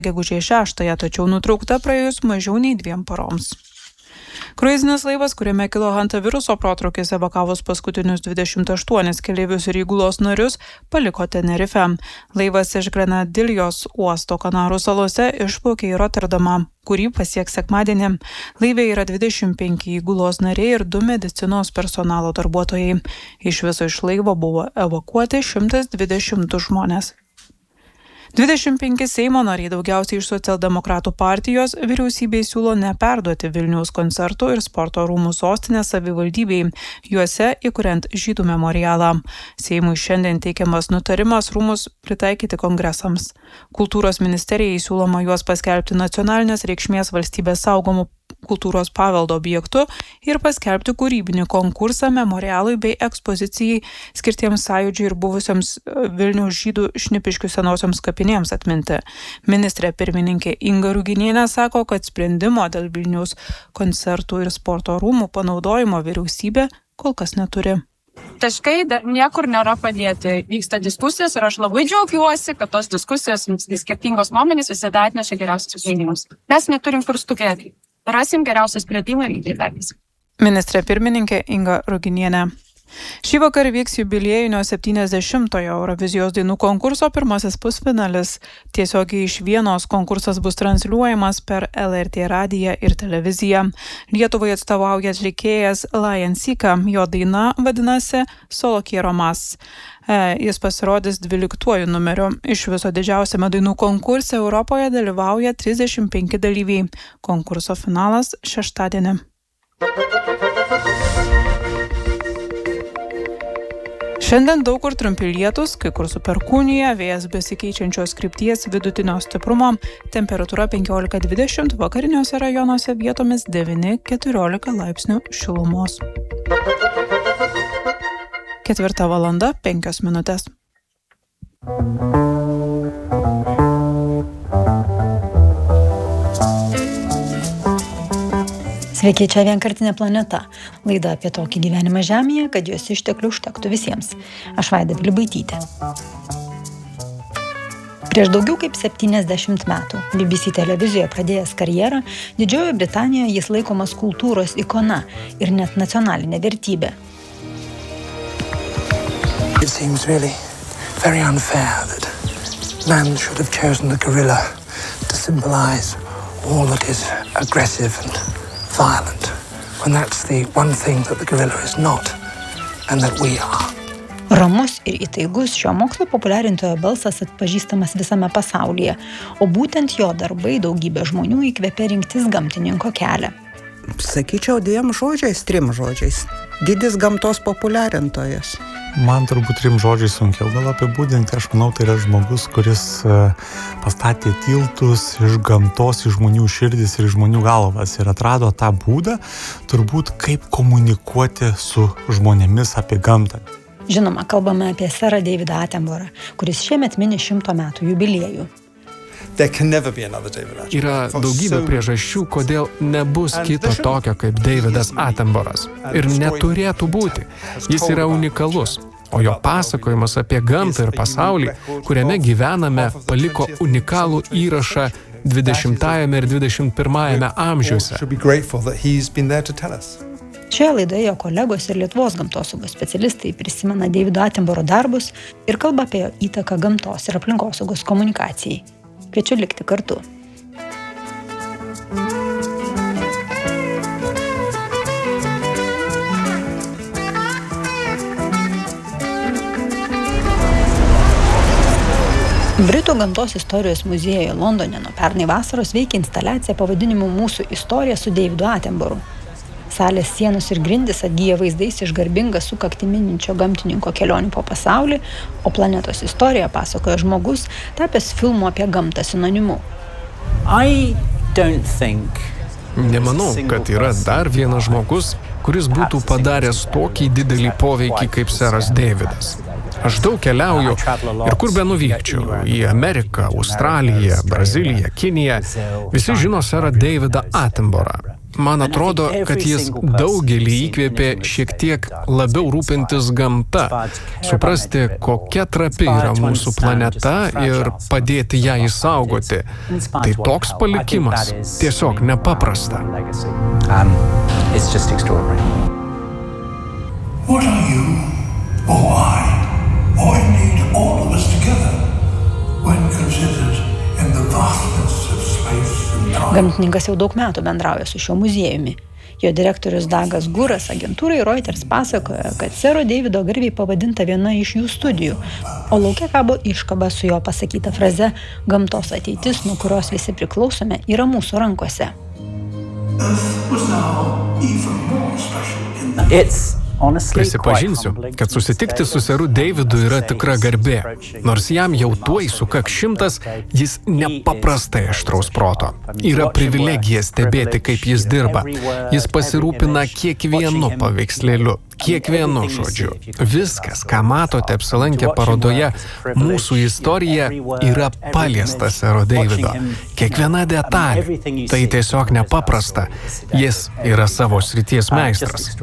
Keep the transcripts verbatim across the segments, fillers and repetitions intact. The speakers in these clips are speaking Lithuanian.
gegužės šeštąją, tačiau nutraukta praėjus mažiau nei dviem paroms. Kruizinis laivas, kuriame kilo hantaviruso protrūkis, evakavus paskutinius dvidešimt aštuonis keleivius ir įgulos narius, paliko Tenerife. Laivas iš Granadilijos uosto Kanarų salose išplaukė į Rotterdamą, kurį pasieks sekmadienį. Laive yra dvidešimt penki įgulos nariai ir du medicinos personalo darbuotojai. Iš viso iš laivo buvo evakuoti šimtas dvidešimt du žmonės. dvidešimt penki Seimo nariai, daugiausiai iš Socialdemokratų partijos, vyriausybei siūlo neperduoti Vilniaus koncertų ir sporto rūmų sostinės savivaldybei, juose įkuriant žydų memorialą. Seimui šiandien teikiamas nutarimas rūmus pritaikyti kongresams. Kultūros ministerijai siūloma juos paskelbti nacionalinės reikšmės valstybės saugomų kultūros paveldo objektu ir paskelbti kūrybinį konkursą memorialui bei ekspozicijai skirtiems sąjūdžiui ir buvusiams Vilniaus žydų Šnipiškių senosioms kapinėms atminti. Ministrė pirmininkė Inga Ruginienė sako, kad sprendimo dėl Vilniaus koncertų ir sporto rūmų panaudojimo vyriausybė kol kas neturi. Taškai dar niekur nėra padėti. Vyksta diskusijos ir aš labai džiaugiuosi, kad tos diskusijos, skirtingos nuomonės visada atneša geriausius sprendimus. Mes neturim kur stukėti. Rasim geriausią sprendimą ir įgyvendinsim. Ministrė pirmininkė Inga Ruginienė. Šį vakar vyks jubiliejinio septyniasdešimtojo Eurovizijos dainų konkurso pirmasis pusfinalis. Tiesiogiai iš Vienos konkursas bus transliuojamas per L R T radiją ir televiziją. Lietuvai atstovauja atlikėjas Lion Sika. Jo daina vadinasi Solo Quiero Más. Jis pasirodys dvyliktuoju numeriu. Iš viso didžiausiame dainų konkurse Europoje dalyvauja trisdešimt penki dalyviai. Konkurso finalas šeštadienį. Šiandien daug kur trumpi lietūs, kai kur su perkūnija, vėjas besikeičiančios krypties vidutinio stiprumo, temperatūra penkiolika dvidešimt, vakariniuose rajonuose vietomis devyni keturiolika laipsnių šilumos. Ketvirta valanda, penkios minutės. Sveiki, čia Vienkartinė planeta. Laida apie tokį gyvenimą Žemėje, kad jos išteklių užtektų visiems. Aš Vaida Pilibaitytė. Prieš daugiau kaip septyniasdešimt metų B B C televizijoje pradėjęs karjerą, Didžiojoje Britanijoje jis laikomas kultūros ikona ir net nacionalinė vertybė. It seems really very unfair that man should have chosen the gorilla to symbolize all that is aggressive and violent, when that's the one thing that the gorilla is not, and that we are. Ramus ir įtaigus šio mokslo populiarintojo balsas atpažįstamas visame pasaulyje, o būtent jo darbai daugybė žmonių įkvėpė rinktis gamtininko kelią. Sakyčiau dviem žodžiais, trim žodžiais. Didis gamtos populiarintojas. Man turbūt trim žodžiais sunkiau gal apibūdinti. Aš manau, tai yra žmogus, kuris pastatė tiltus iš gamtos, iš žmonių širdis ir iš žmonių galvas ir atrado tą būdą, turbūt kaip komunikuoti su žmonėmis apie gamtą. Žinoma, kalbame apie serą Davidą Attenborą, kuris šiemet mini šimto metų jubiliejų. Yra daugybė priežasčių, kodėl nebus kito tokio kaip Davidas Attenboras. Ir neturėtų būti. Jis yra unikalus. O jo pasakojimas apie gamtą ir pasaulį, kuriame gyvename, paliko unikalų įrašą dvidešimtajame ir dvidešimt pirmajame amžiuose. Šioje laidoje jo kolegos ir Lietuvos gamtosaugos specialistai prisimena Davido Attenboro darbus ir kalba apie jo įtaką gamtos ir aplinkosaugos komunikacijai. Kviečiu likti kartu. Britų gamtos istorijos muziejuje Londone nuo pernai vasaros veikia instaliacija pavadinimu Mūsų istorija su Davidu Attenboru. Salės sienos ir grindys atgyja vaizdais iš garbingą sukaktį mininčio gamtininko kelionių po pasaulį, o planetos istoriją pasakoja žmogus, tapęs filmų apie gamtą sinonimu. Nemanau, kad yra dar vienas žmogus, kuris būtų padaręs tokį didelį poveikį kaip seras Davidas. Aš daug keliauju ir kur be nuvykčiau, į Ameriką, Australiją, Braziliją, Kiniją, visi žino serą Davidą Attenborą. man atrodo, kad jis daugelį įkvėpė šiek tiek labiau rūpintis gamta, suprasti, kokia trapi yra mūsų planeta ir padėti ją išsaugoti. Tai toks palikimas tiesiog nepaprasta. What are you, or I, or indeed all of us together, when considered in the vastness of space and time? Gamtininkas jau daug metų bendrauja su šiuo muziejumi. Jo direktorius Dagas Guras agentūrai Reuters pasakoja, kad sero Deivido garbei pavadinta viena iš jų studijų, o lauke kabo iškaba su jo pasakyta fraze "Gamtos ateitis, nuo kurios visi priklausome, yra mūsų rankose". Prisipažinsiu, kad susitikti su seru Deividu yra tikra garbė. Nors jam jau tuoj sukaks šimtas, jis nepaprastai aštraus proto. Yra privilegija stebėti, kaip jis dirba. Jis pasirūpina kiekvienu paveikslėliu, kiekvienu žodžiu. Viskas, ką matote apsilankę parodoje, mūsų istorija yra paliesta sero Deivido. Kiekviena detalė. Tai tiesiog nepaprasta. Jis yra savo srities meistras.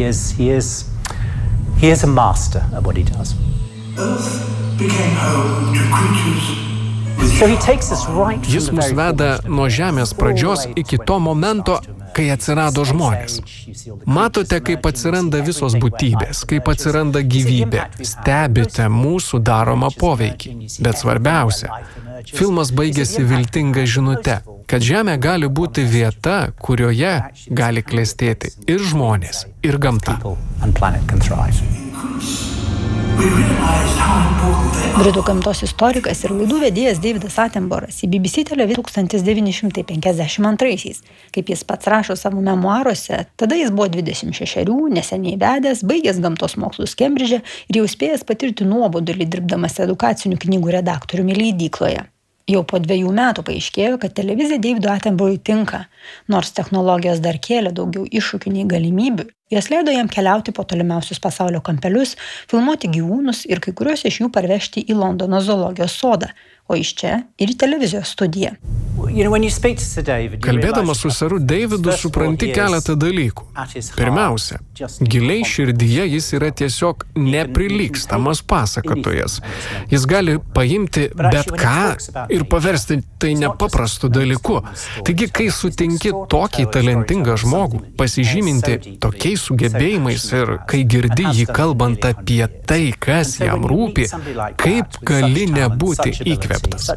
He is a master at what he does. Earth became home to creatures with So he takes us right from Jis the mus very veda beginning. nuo žemės pradžios iki to momento, kai atsirado žmonės. Matote, kaip atsiranda visos būtybės, kaip atsiranda gyvybė. Stebite mūsų daromą poveikį. Bet svarbiausia, filmas baigėsi viltinga žinute, kad Žemė gali būti vieta, kurioje gali klestėti ir žmonės, ir gamta. And planet can thrive. we realized how important they are. Britų gamtos istorikas ir laidų vedėjas Davidas Attenboroughas į B B C televiziją tūkstantis devyni šimtai penkiasdešimt antraisiais. Kaip jis pats rašo savo memuaruose, tada jis buvo dvidešimt šešerių, neseniai vedęs, baigęs gamtos mokslus Kembridže ir jau spėjęs patirti nuobodulį dirbdamas edukacinių knygų redaktoriumi leidykloje. Jau po dviejų metų paaiškėjo, kad televizija Davidui Attenboroughui tinka, nors technologijos dar kėlė daugiau iššūkių nei galimybių. Jos leido jam keliauti po tolimiausius pasaulio kampelius, filmuoti gyvūnus ir kai kuriuos iš jų parvežti į Londono zoologijos sodą, o iš čia ir į televizijos studiją. Kalbėdamas su seru Davidu supranti keletą dalykų. Pirmiausia, giliai širdyje jis yra tiesiog neprilygstamas pasakotojas. Jis gali paimti bet ką ir paversti tai nepaprastu dalyku. Taigi, kai sutinki tokį talentingą žmogų, pasižyminti tokiais sugebėjimais ir kai girdi jį kalbant apie tai, kas jam rūpi, kaip gali nebūti įkvėptas.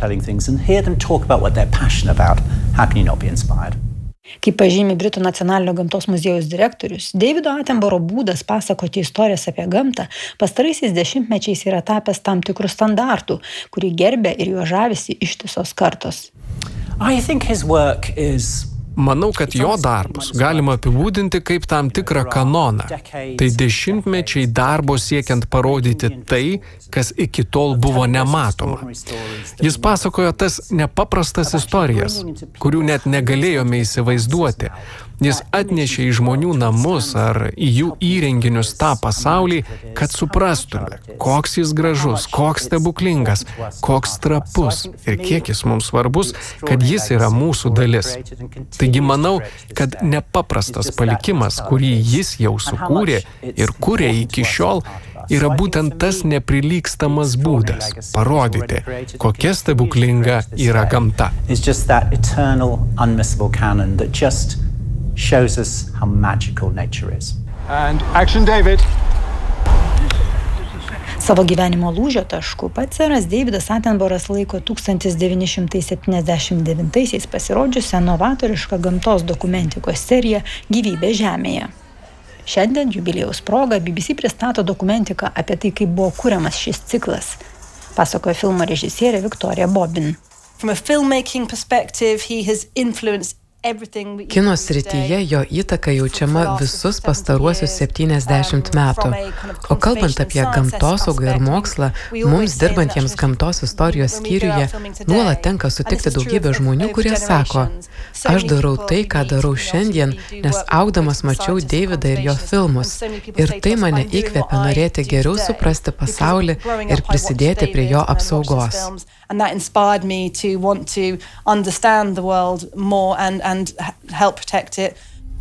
Kaip pažymi Britų nacionalinio gamtos muziejaus direktorius, Davido Attenborough būdas pasakoti istorijas apie gamtą pastaraisiais dešimtmečiais yra tapęs tam tikrų standartų, kurį gerbė ir juo žavisi ištisos kartos. I think his work is Manau, kad jo darbus galima apibūdinti kaip tam tikrą kanoną. Tai dešimtmečiai darbo siekiant parodyti tai, kas iki tol buvo nematoma. Jis pasakojo tas nepaprastas istorijas, kurių net negalėjome įsivaizduoti. Jis atnešė į žmonių namus ar į jų įrenginius tą pasaulį, kad suprastume, koks jis gražus, koks stebuklingas, koks trapus ir kiek jis mums svarbus, kad jis yra mūsų dalis. Taigi manau, kad nepaprastas palikimas, kurį jis jau sukūrė ir kūrė iki šiol, yra būtent tas neprilygstamas būdas parodyti, kokia stebuklinga yra gamta. It's just that eternal, unmissable canon that just shows us how magical nature is. And action, David. Savo gyvenimo lūžio tašku pats seras Davidas Attenboroughas laiko tūkstantis devyni šimtai septyniasdešimt devintaisiais pasirodžiusią novatorišką gamtos dokumentikos seriją Gyvybė Žemėje. Šiandien jubiliejaus proga B B C pristato dokumentiką apie tai, kaip buvo kuriamas šis ciklas, pasakoja filmo režisierė Victoria Bobbin. From a filmmaking perspective, he has influenced Kino srityje jo įtaka jaučiama visus pastaruosius septyniasdešimt metų. O kalbant apie gamtosaugą ir mokslą, mums dirbantiems gamtos istorijos skyriuje nuolat tenka sutikti daugybę žmonių, kurie sako, aš darau tai, ką darau šiandien, nes augdamas mačiau Davidą ir jo filmus. Ir tai mane įkvėpė norėti geriau suprasti pasaulį ir prisidėti prie jo apsaugos. And that inspired me to want to understand the world more and and help protect it.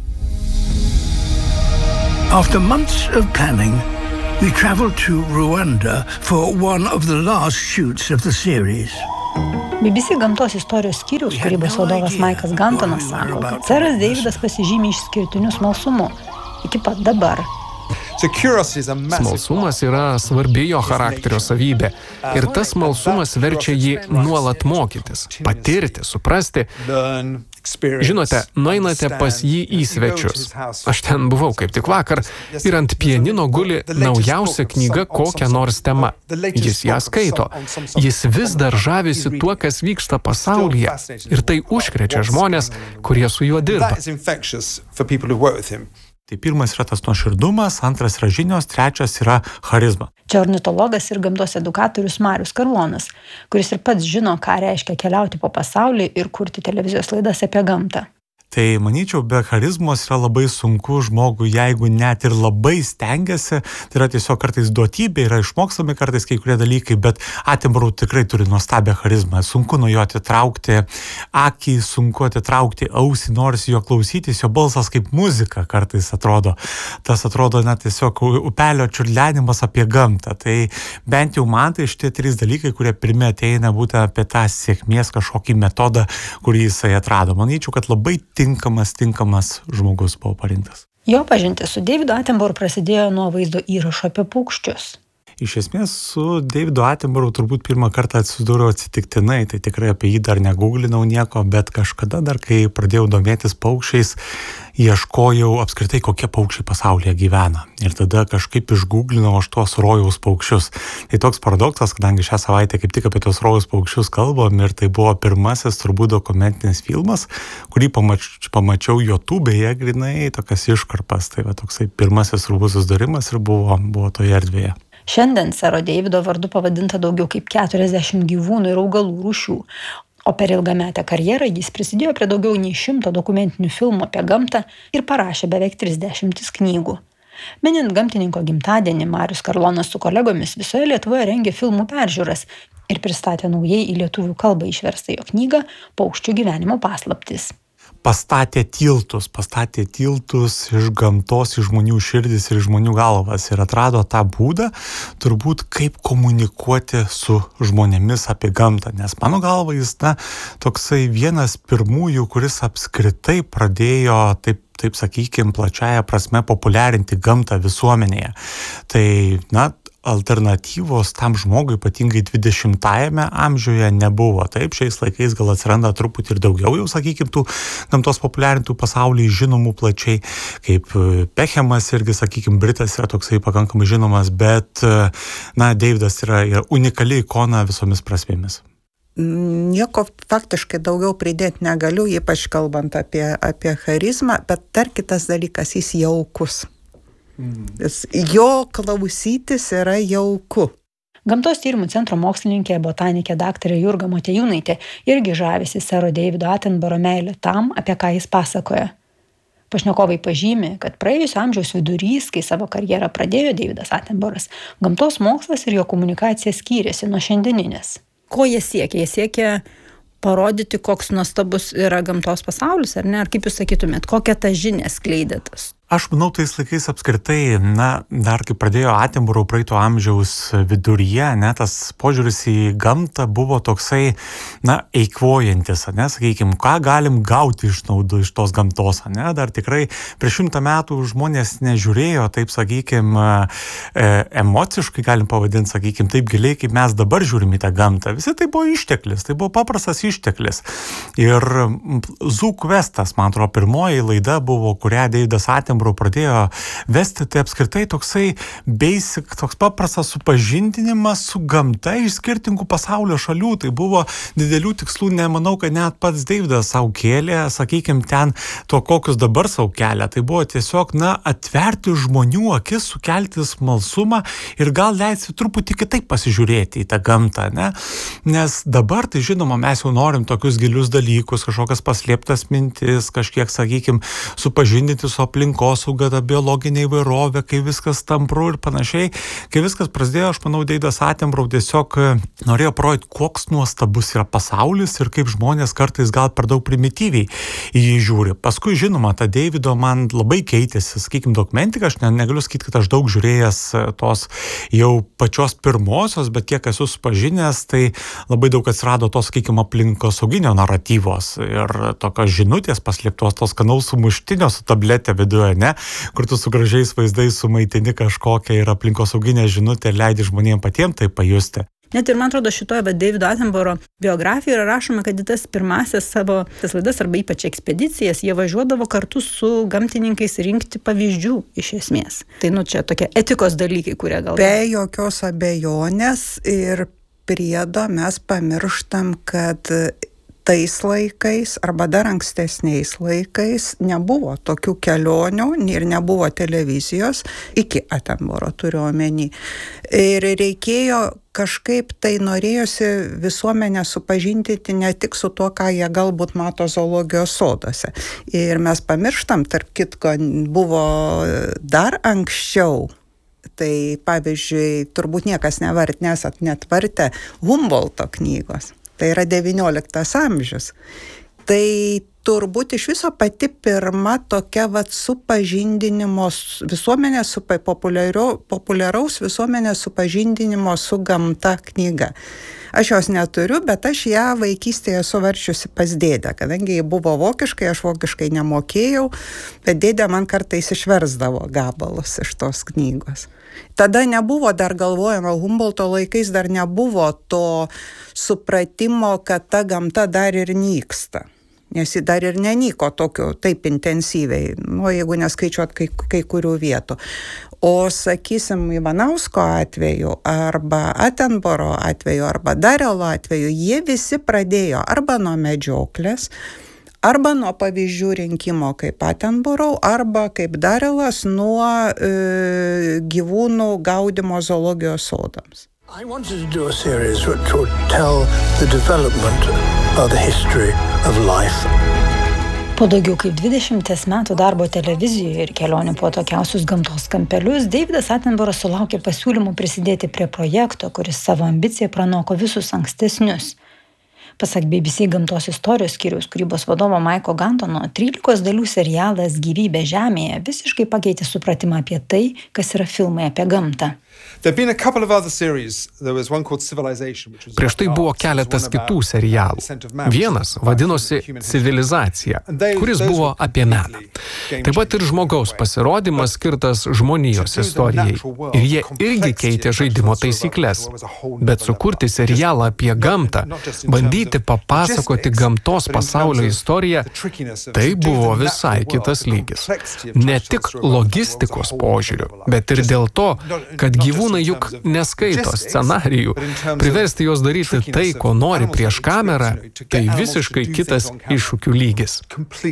After months of planning, we traveled to Rwanda for one of the last shoots of the series. B B C gamtos istorijos skyriaus kūrybos vadovas Maikas Gantonas sako, kad seras Deividas pasižymi išskirtiniu smalsumu iki pat dabar. Smalsumas yra svarbi jo charakterio savybė ir tas smalsumas verčia jį nuolat mokytis, patirti, suprasti. Žinote, nueinate pas jį į svečius. Aš ten buvau kaip tik vakar ir ant pianino guli naujausia knyga kokia nors tema. Jis ją skaito. Jis vis dar žavisi tuo, kas vyksta pasaulyje ir tai užkrečia žmonės, kurie su juo dirba. Tai pirmas yra tas nuoširdumas, antras yra žinios, trečias yra charizma. Čia ornitologas ir gamtos edukatorius Marius Karlonas, kuris ir pats žino, ką reiškia keliauti po pasaulį ir kurti televizijos laidas apie gamtą. Tai manyčiau, be charizmos yra labai sunku žmogui, jeigu net ir labai stengiasi, tai yra tiesiog kartais duotybė, yra išmokstami kartais kai kurie dalykai, bet Attenborough tikrai turi nuostabią charizmą. Sunku nuo jo atitraukti akį, sunku atitraukti ausį, nors jo klausytis, jo balsas kaip muzika kartais atrodo. Tas atrodo net tiesiog upelio čiurlenimas apie gamtą. Tai bent jau man tai šitie trys dalykai, kurie pirmi ateina būtent apie tą sėkmės kažkokį metodą, kurį jisai atrado. Manyčiau, kad labai tinkamas, tinkamas žmogus buvo parinktas. Jo pažintis su Davidu Attenborough prasidėjo nuo vaizdo įrašo apie paukščius. Iš esmės, su Davidu Attenborough turbūt pirmą kartą atsidūriau atsitiktinai, tai tikrai apie jį dar neguglinau nieko, bet kažkada dar, kai pradėjau domėtis paukščiais, ieškojau apskritai, kokie paukščiai pasaulyje gyvena. Ir tada kažkaip išguglinau aš tuos rojaus paukščius. Tai toks paradoksas, kadangi šią savaitę kaip tik apie tuos rojaus paukščius kalbam ir tai buvo pirmasis turbūt dokumentinis filmas, kurį pamač, pamačiau YouTube'e, grinai tokias iškarpas. Tai va toksai pirmasis turbūt susidūrimas ir buvo, buvo toje erdvėje. Šiandien sero Deivido vardu pavadinta daugiau kaip keturiasdešimt gyvūnų ir augalų rūšių, o per ilgametę karjerą jis prisidėjo prie daugiau nei šimto dokumentinių filmų apie gamtą ir parašė beveik trisdešimt knygų. Minint gamtininko gimtadienį, Marius Karlonas su kolegomis visoje Lietuvoje rengė filmų peržiūras ir pristatė naujai į lietuvių kalbą išverstą jo knygą Paukščių gyvenimo paslaptys. Pastatė tiltus, pastatė tiltus iš gamtos, iš žmonių širdis ir žmonių galvas ir atrado tą būdą, turbūt kaip komunikuoti su žmonėmis apie gamtą, nes mano galva jis, na, toksai vienas pirmųjų, kuris apskritai pradėjo taip, taip sakykime, plačiaja prasme populiarinti gamtą visuomenėje. Tai, na, alternatyvos tam žmogui, ypatingai dvidešimtajame amžiuje nebuvo. Taip, šiais laikais gal atsiranda truputį ir daugiau, jau sakykime, tų gamtos populiarintų pasaulyje žinomų plačiai, kaip Beckhamas irgi, sakykime, Britas yra toksai pakankamai žinomas, bet, na, Davidas yra, yra unikali ikona visomis prasmėmis. Nieko faktiškai daugiau pridėti negaliu, ypač kalbant apie, apie charizmą, bet dar kitas dalykas, jis jaukus. Jo klausytis yra jauku. Gamtos tyrimų centro mokslininkė, botanikė daktarė Jurga Motiejūnaitė irgi žavisi sero Davido Attenborough meilę tam, apie ką jis pasakoja. Pašnekovai pažymi, kad praėjusio amžiaus vidurys, kai savo karjerą pradėjo Davidas Attenboroughas, gamtos mokslas ir jo komunikacija skyrėsi nuo šiandieninės. Ko jie siekia? Jie siekia parodyti, koks nuostabus yra gamtos pasaulis, ar ne? Ar kaip jūs sakytumėt, kokią tą žinią skleidėtas? Aš manau, tais laikais apskritai, na, dar kai pradėjo Attenborough praeito amžiaus viduryje, ne, tas požiūris į gamtą buvo toksai, na, eikvojantis, ne, sakykime, ką galim gauti iš naudų iš tos gamtos, ne, dar tikrai prieš šimtą metų žmonės nežiūrėjo, taip, sakykime, emociškai galim pavadinti, sakykime, taip giliai, kaip mes dabar žiūrim į tą gamtą. Visi tai buvo išteklis, tai buvo paprastas išteklis. Ir Zoo Questas, man atrodo, pirmoji laida buvo, kurią Davidas Attenborough pradėjo vesti, tai apskritai toksai basic, toks paprastas supažindinimas su gamta iš skirtingų pasaulio šalių. Tai buvo didelių tikslų, nemanau, kad net pats Davidas sau kėlė, sakykime, ten to, kokius dabar sau kelia. Tai buvo tiesiog, na, atverti žmonių akis, sukelti smalsumą ir gal leisti truputį kitaip pasižiūrėti į tą gamtą, ne? Nes dabar, tai žinoma, mes jau norim tokius gilius dalykus, kažkokias paslėptas mintis, kažkiek, sakykime, supažindinti su aplinko aplinkosauga, ta biologinė įvairovė, kai viskas tampru ir panašiai. Kai viskas prasidėjo, aš manau, Davidas Attenborough tiesiog norėjo parodyti, koks nuostabus yra pasaulis ir kaip žmonės kartais gal per daug primityviai į jį žiūri. Paskui, žinoma, ta Davido man labai keitėsi, sakykime, dokumentika, aš ne, negaliu sakyti, kad aš daug žiūrėjęs tos jau pačios pirmosios, bet kiek esu supažinęs, tai labai daug atsirado tos, sakykime, aplinkosauginio naratyvos ir tokios žinutės paslėptos, tos skanaus sumuštinio su tabletė viduje, ne, kur tu su gražiais vaizdais sumaitini kažkokią ir aplinkosauginę žinutę leidi žmonėms patiems tai pajusti. Net ir, man atrodo, šitoje va, Davido Attenborough biografijoje yra rašoma, kad į tas pirmasis savo tas laidas arba ypač ekspedicijas jie važiuodavo kartu su gamtininkais rinkti pavyzdžių iš esmės. Tai, nu, čia tokie etikos dalykai, kurie gal... Be jokios abejonės ir priedo mes pamirštam, kad tais laikais arba dar ankstesniais laikais nebuvo tokių kelionių ir nebuvo televizijos, iki Attenborough turiu omeny. Ir reikėjo kažkaip tai norėjosi visuomenę supažindinti ne tik su tuo, ką jie galbūt mato zoologijos soduose. Ir mes pamirštam, tarp kitko, buvo dar anksčiau. Tai pavyzdžiui, turbūt niekas nevart, nesat net vartę Humboldto knygos. Tai yra devynioliktas amžius. Tai turbūt iš viso pati pirma tokia vat supažindinimo, visuomenės, su, populiaraus visuomenės supažindinimo su gamta knyga. Aš jos neturiu, bet aš ją vaikystėje esu varčiusi pas dėdę, kadangi ji buvo vokiškai, aš vokiškai nemokėjau, bet dėdė man kartais išversdavo gabalus iš tos knygos. Tada nebuvo dar galvojama, Humboldto laikais dar nebuvo to supratimo, kad ta gamta dar ir nyksta. Nes ji dar ir nenyko tokiu taip intensyviai, nu, jeigu neskaičiuot kai, kai kurių vietų. O, sakysim, Ivanausko atveju, arba Attenborough atveju, arba Darrello atveju, jie visi pradėjo arba nuo medžioklės, arba nuo pavyzdžių rinkimo kaip Attenborough, arba kaip Darrellas nuo e, gyvūnų gaudymo zoologijos sodams. I wanted to do a series which would tell the development of the history of life. Po daugiau kaip dvidešimties metų darbo televizijoje ir kelionių po tokiausius gamtos kampelius, Davidas Attenborough sulaukė pasiūlymų prisidėti prie projekto, kuris savo ambiciją pranoko visus ankstesnius. Pasak B B C gamtos istorijos skyriaus kūrybos vadovo Maiko Gantono, trylikos dalių serialas Gyvybė Žemėje visiškai pakeitė supratimą apie tai, kas yra filmai apie gamtą. Prieš tai buvo keletas kitų serialų. Vienas vadinosi Civilizacija, kuris buvo apie meną. Taip pat ir žmogaus pasirodymas skirtas žmonijos istorijai. Ir jie irgi keitė žaidimo taisyklės. Bet sukurti serialą apie gamtą, bandyti papasakoti gamtos pasaulio istoriją, tai buvo visai kitas lygis. Ne tik logistikos požiūriu, bet ir dėl to, kad gyvūnai juk neskaito scenarijų. Priversti juos daryti tai, ko nori prieš kamerą, tai visiškai kitas iššūkių lygis.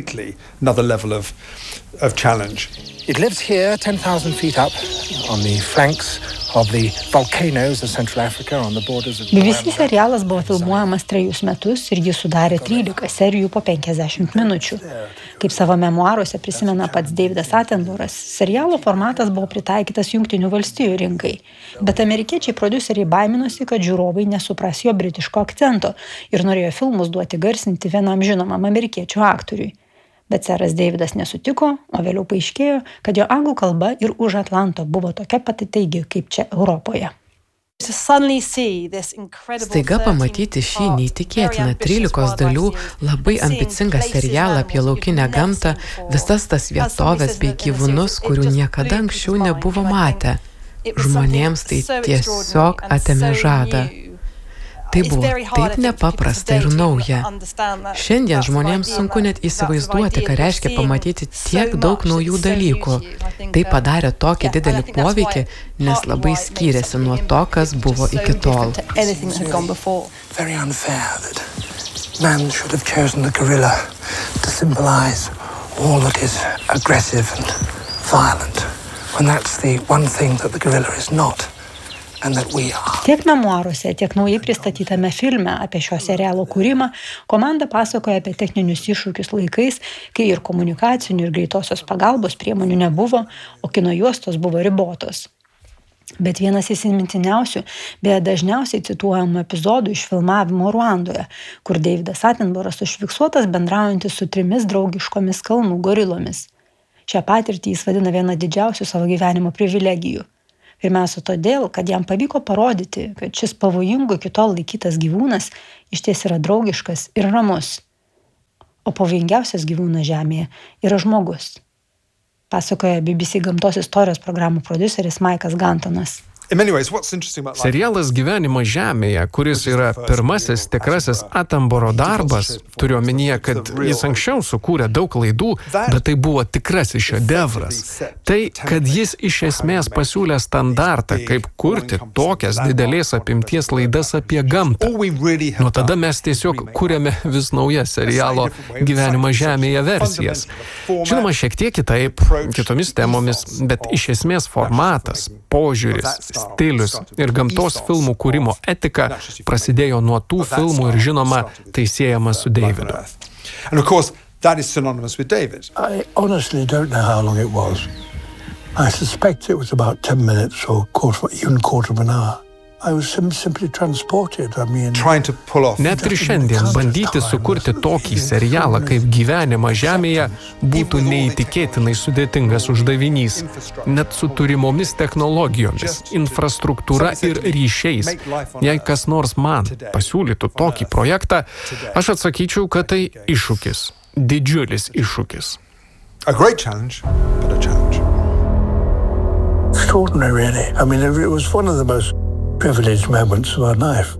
It lives here ten thousand feet up on the flanks of the volcanoes of Central Africa on the borders of B B C serialas buvo filmuojamas trejus metus ir jis sudarė trylika serijų po penkiasdešimt minučių. Kaip savo memuaruose prisimena pats Davidas Attenborough, serialo formatas buvo pritaikytas Jungtinių valstijų rinkai, bet amerikiečiai prodiuseriai baiminosi, kad žiūrovai nesupras jo britiško akcento ir norėjo filmus duoti garsinti vienam žinomam amerikiečių aktoriui. Bet seras Davidas nesutiko, o vėliau paaiškėjo, kad jo anglų kalba ir už Atlanto buvo tokia pati taigi kaip čia Europoje. Staiga pamatyti šį neįtikėtiną trylikos dalių labai ambicingą serialą apie laukinę gamtą, visas tas vietovės bei gyvūnus, kurių niekada anksčiau nebuvo matę. Žmonėms tai tiesiog atėmė žadą. Tai buvo taip nepaprasta ir nauja. Šiandien žmonėms sunku net įsivaizduoti, ką reiškia pamatyti tiek daug naujų dalykų. Tai padarė tokį didelį poveikį, nes labai skyrėsi nuo to, kas buvo iki tol. Very unfair that man should have chosen the gorilla to symbolize all that is aggressive and violent, when that's the one thing that the gorilla is not. Tiek memuaruose, tiek naujai pristatytame filme apie šio serialo kūrimą komanda pasakoja apie techninius iššūkius laikais, kai ir komunikacinių ir greitosios pagalbos priemonių nebuvo, o kino juostos buvo ribotos. Bet vienas įsimintiniausių, beje dažniausiai cituojamų epizodų iš filmavimo Ruandoje, kur Davidas Attenboroughas užfiksuotas bendraujantis su trimis draugiškomis kalnų gorilomis. Šią patirtį jis vadina viena didžiausių savo gyvenimo privilegijų. Pirmiausia todėl, kad jam pavyko parodyti, kad šis pavojingų iki tol laikytas gyvūnas iš ties yra draugiškas ir ramus. O pavojingiausias gyvūnas žemėje yra žmogus. Pasakoja B B C gamtos istorijos programų prodiuseris Maikas Gantonas. Serialas Gyvenimas žemėje, kuris yra pirmasis tikrasis Attenborough darbas, turiu omenyje, kad jis anksčiau sukūrė daug klaidų, bet tai buvo tikrasis šedevras. Tai, kad jis iš esmės pasiūlė standartą, kaip kurti tokias didelės apimties laidas apie gamtą. Nuo tada mes tiesiog kūrėme vis naujas serialo Gyvenimas žemėje versijas. Žinoma, šiek tiek kitaip, kitomis temomis, bet iš esmės formatas, požiūris, stilius ir gamtos filmų kūrimo etika prasidėjo nuo tų filmų ir žinoma, tai siejama su Davidu. And of course, that is synonymous with David. I honestly don't know how long it was. I suspect it was about ten minutes or quarter, even quarter of an hour. I was sim- simply transported. I mean, trying to pull off. Net ir šiandien bandyti sukurti tokį serialą kaip Gyvenimas žemėje būtų neįtikėtinai sudėtingas uždavinys. Net su turimomis technologijomis, infrastruktūra ir ryšiais. Jei kas nors man pasiūlytų tokį projektą, aš atsakyčiau, kad tai iššūkis. Didžiulis iššūkis. A great challenge, but a challenge. extraordinary, really. I mean, it was one of the most privileged moments of our life.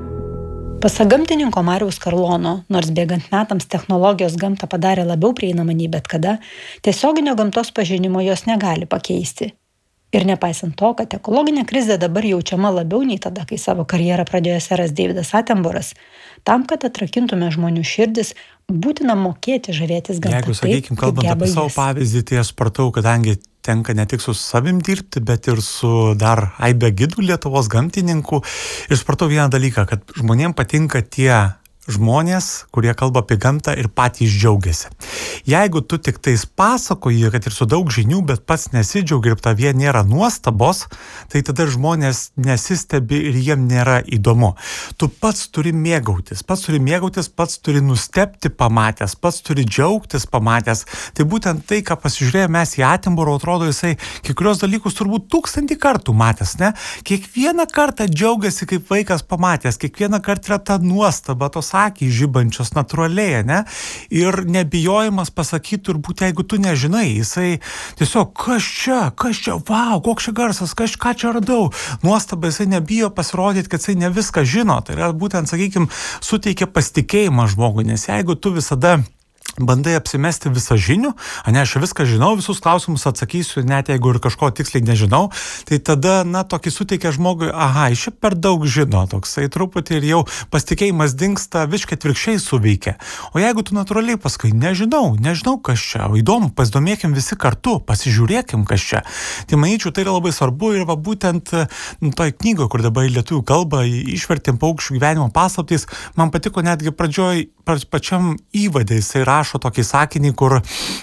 Pasak gamtininko Mariaus Karlono, nors bėgant metams technologijos gamtą padarė labiau prieinamą nei bet kada, tiesioginio gamtos pažinimo jos negali pakeisti. Ir nepaisant to, kad ekologinė krizė dabar jaučiama labiau nei tada, kai savo karjerą pradėjo seras Davidas Attenboroughas, tam, kad atrakintume žmonių širdis, būtina mokėti žavėtis gamtą. Jeigu, sakykime, kalbant apie savo pavyzdį, tai aš supratau, kadangi tenka ne tik su savim dirbti, bet ir su dar aibe gidų Lietuvos gamtininkų. Ir supratau vieną dalyką, kad žmonėm patinka tie žmonės, kurie kalba apie gamtą ir patys džiaugiasi. Jeigu tu tik tais pasakoji, kad ir su daug žinių, bet pats nesidžiaugi ir tavie nėra nuostabos, tai tada žmonės nesistebi ir jiem nėra įdomu. Tu pats turi mėgautis, pats turi mėgautis, pats turi nustebti pamatęs, pats turi džiaugtis pamatęs. Tai būtent tai, ką pasižiūrėjome mes į Attenborough, atrodo jisai kiekvienos dalykus turbūt tūkstantį kartų matęs, ne? Kiekvieną kartą džiaugiasi kaip vaikas pamatęs, kiekvieną kartą yra ta nuostaba, tos akys žibančios natūraliai, ne? Ir nebijojimas pasakyti turbūt, jeigu tu nežinai, jisai tiesiog, kas čia, kas čia, vau, koks čia garsas, kas, ką čia radau. Nuostaba, jisai nebijo pasirodyti, kad jisai ne viską žino. Tai yra būtent, sakykime, suteikia pasitikėjimą žmogui, nes jeigu tu visada bandai apsimesti visą žinių, ne, aš viską žinau, visus klausimus atsakysiu, net jeigu ir kažko tiksliai nežinau, tai tada, na, tokį suteikia žmogui, aha, iš čia per daug žino, toksai truputį ir jau pasitikėjimas dingsta, viškai atvirkščiai suveikia. O jeigu tu natūraliai paskui, nežinau, nežinau, kas čia, įdomu, pasidomėkim visi kartu, pasižiūrėkim, kas čia. Tai manyčiau, tai yra labai svarbu ir va būtent nu, toj knygoje, kur dabar į lietuvių kalbą išvertėm Paukščių gyvenimo paslaptys, man patiko netgi pradžioj, pačiam įvade, jisai rašo tokį sakinį, kur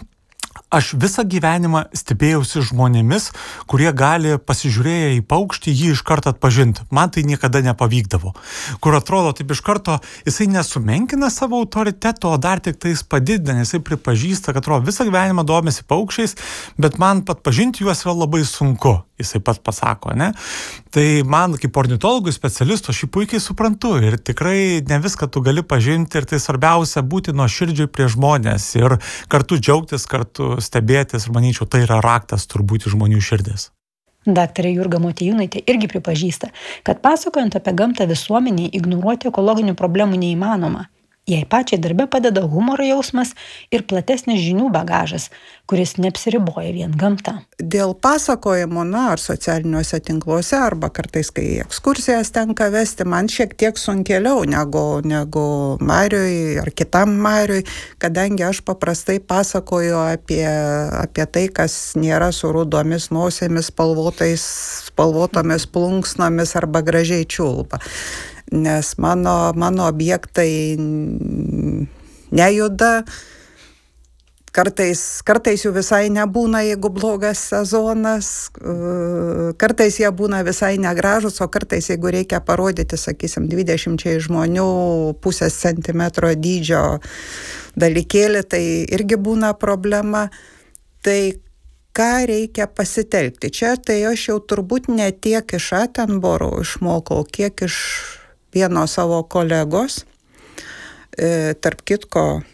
aš visą gyvenimą stebėjausi žmonėmis, kurie gali pasižiūrėję į paukštį jį iš karto atpažinti. Man tai niekada nepavykdavo. Kur atrodo, taip iš karto jisai nesumenkina savo autoriteto, o dar tik tais padidina, nes jisai pripažįsta, kad atrodo, visą gyvenimą domisi paukščiais, bet man pat pažinti juos yra labai sunku. Jisai pat pasako, ne? Tai man kaip ornitologų specialisto aš jį puikiai suprantu ir tikrai ne viską tu gali pažinti ir tai svarbiausia būti nuoširdžiai prie žmonės ir kartu džiaugtis, kartu stebėtis ir manyčiau, tai yra raktas turbūt į žmonių širdis. Daktarė Jurga Motiejūnaitė irgi pripažįsta, kad pasakojant apie gamtą visuomeniai ignoruoti ekologinių problemų neįmanoma. Jai pačiai darbe padeda humoro jausmas ir platesnis žinių bagažas, kuris neapsiriboja vien gamta. Dėl pasakojimo, na, ar socialiniuose tinkluose, arba kartais, kai ekskursijas tenka vesti, man šiek tiek sunkėliau negu, negu Mariui ar kitam Mariui, kadangi aš paprastai pasakoju apie, apie tai, kas nėra su rudomis nosėmis, spalvotais, spalvotomis plunksnomis arba gražiai čiulba. Nes mano, mano objektai nejuda, kartais, kartais jų visai nebūna, jeigu blogas sezonas, kartais jie būna visai negražus, o kartais, jeigu reikia parodyti, sakysim, dvidešimčiai žmonių pusės centimetro dydžio dalykėlį, tai irgi būna problema. Tai ką reikia pasitelkti? Čia tai aš jau turbūt ne tiek iš Attenborough išmokau, kiek iš vieno savo kolegos. E, tarp kitko,